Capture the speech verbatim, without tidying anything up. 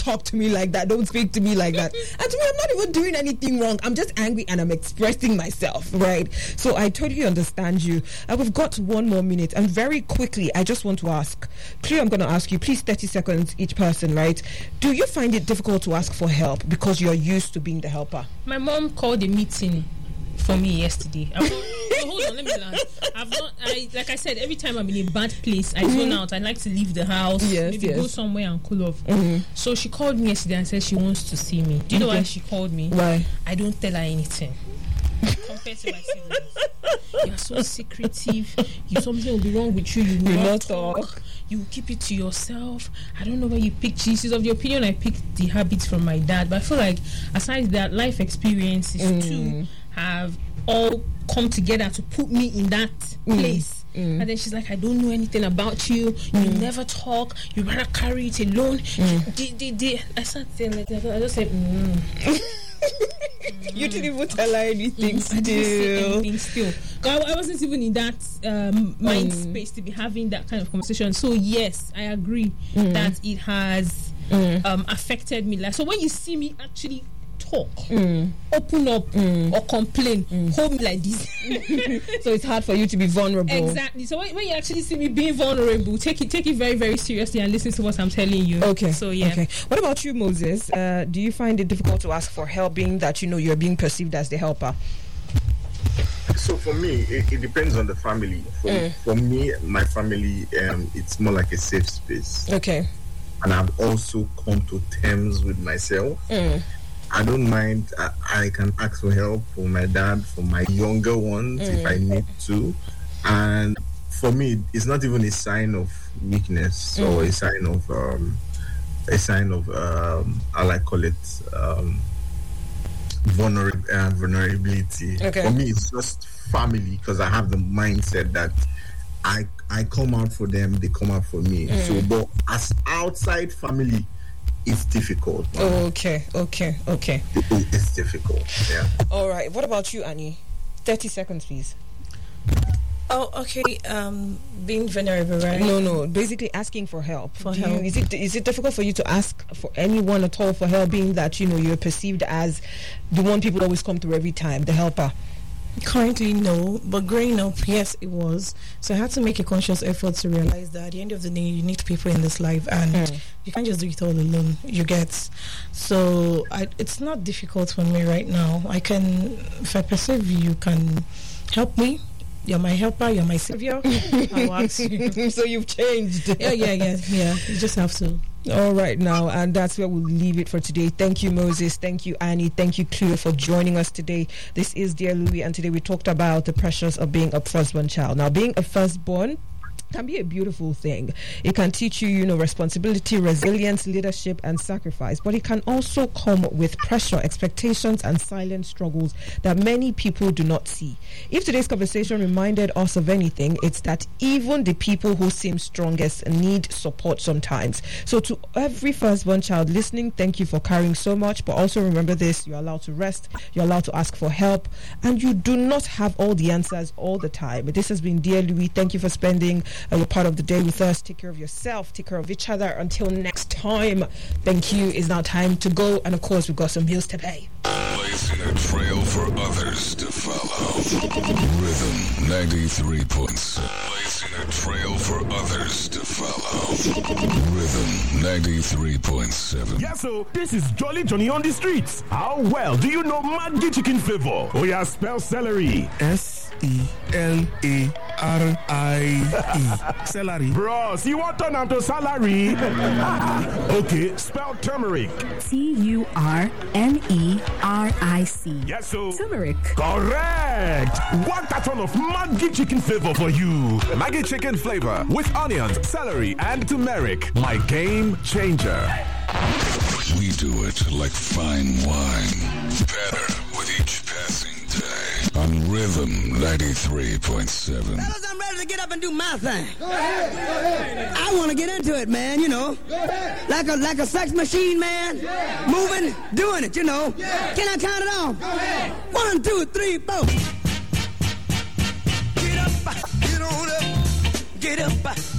talk to me like that. Don't speak to me like that. And to me, I'm not even doing anything wrong. I'm just angry and I'm expressing myself, right? So I totally understand you. Uh, we've got one more minute, and very quickly, I just want to ask. Cleo, I'm going to ask you, please, thirty seconds each person, right? Do you find it difficult to ask for help because you're used to being the helper? My mom called a meeting for me yesterday. I'm, so hold on, let me learn. I've not. I like I said, every time I'm in a bad place, I mm-hmm. zone out. I like to leave the house, yes, maybe yes. go somewhere and cool off. Mm-hmm. So she called me yesterday and said she wants to see me. Do you know okay. why she called me? Why? I don't tell her anything. Compared to my siblings, you're so secretive. You something will be wrong with you. You will not, not talk. talk. You will keep it to yourself. I don't know where you picked. She's of the opinion I picked the habits from my dad, but I feel like aside that, life experiences mm. too have all come together to put me in that mm. place. Mm. And then she's like, I don't know anything about you. You mm. never talk. You rather carry it alone. Mm. D- d- d- I sat there like that. I just said, mm. mm. You didn't even tell her anything mm. still. I didn't say anything still. I, I wasn't even in that um, mind mm. space to be having that kind of conversation. So yes, I agree mm. that it has mm. um, affected me. Like, so when you see me actually talk, mm. open up mm. or complain, mm. hold me like this. So it's hard for you to be vulnerable. Exactly. So when, when you actually see me being vulnerable, take it take it very, very seriously and listen to what I'm telling you. Okay. So yeah. Okay. What about you, Moses? Uh, do you find it difficult to ask for help, being that you know you're being perceived as the helper? So for me, it, it depends on the family. For, mm. for me, my family, um, it's more like a safe space. Okay. And I've also come to terms with myself. Mm. I don't mind. I, I can ask for help for my dad, for my younger ones, mm. if I need to. And for me, it's not even a sign of weakness mm. or a sign of um, a sign of um, I like call it um, vulner- uh, vulnerability. Okay. For me, it's just family, because I have the mindset that I I come out for them, they come out for me. Mm. So, but as outside family, it's difficult. Oh, okay, okay, okay. It, it's difficult, yeah. All right. What about you, Annie? thirty seconds, please. Oh, okay. Um, being vulnerable, right? No, no. Basically, asking for help. For Do help. You, is it is it difficult for you to ask for anyone at all for help, being that you know you're perceived as the one people always come through every time, the helper? Currently, no, but growing up, yes, it was. So I had to make a conscious effort to realize that at the end of the day, you need people in this life, and mm. you can't just do it all alone. You get. So I, it's not difficult for me right now. I can, if I perceive you can help me. You're my helper. You're my savior. I'll ask you. So you've changed. Yeah, yeah, yeah, yeah. You just have to. All right, now, and that's where we'll leave it for today. Thank you, Moses. Thank you, Annie. Thank you, Cleo, for joining us today. This is Dear Louis, and today we talked about the pressures of being a firstborn child. Now, being a firstborn can be a beautiful thing. It can teach you, you know, responsibility, resilience, leadership, and sacrifice. But it can also come with pressure, expectations, and silent struggles that many people do not see. If today's conversation reminded us of anything, it's that even the people who seem strongest need support sometimes. So to every firstborn child listening, thank you for carrying so much. But also remember this: you're allowed to rest, you're allowed to ask for help, and you do not have all the answers all the time. This has been Dear Louis. Thank you for spending Uh, your part of the day with us. Take care of yourself, take care of each other. Until next time, thank you. It's now time to go, and of course we've got some bills to pay. Blazing a trail for others to follow. Rhythm ninety-three point seven. Blazing a trail for others to follow. Rhythm ninety-three point seven. Yeah, so this is Jolly Johnny on the streets. How well do you know Maggi chicken flavor? Oh yeah, spell celery. S E L A R I E. Celery. Bros, you want to turn to salary? Okay, spell turmeric. T U R M E R I C. Yes, so. Turmeric. Correct. One carton of Maggi chicken flavor for you. Maggi chicken flavor with onions, celery, and turmeric. My game changer. We do it like fine wine. Better with each passing day. On Rhythm ninety-three point seven. Fellas, I'm ready to get up and do my thing. Go ahead, go ahead. I want to get into it, man, you know. Go ahead. Like a like a sex machine, man. Yeah. Moving, doing it, you know. Yeah. Can I count it off? Go ahead. One, two, three, four. Get up, get on up, get up.